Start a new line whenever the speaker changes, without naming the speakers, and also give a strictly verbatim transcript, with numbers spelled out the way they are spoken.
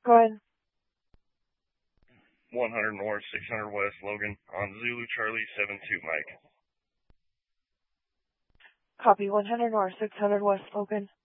Go ahead.
one hundred North, six hundred West, Logan, on Zulu Charlie seven two, Mike.
Copy. one hundred North, six hundred West, Logan.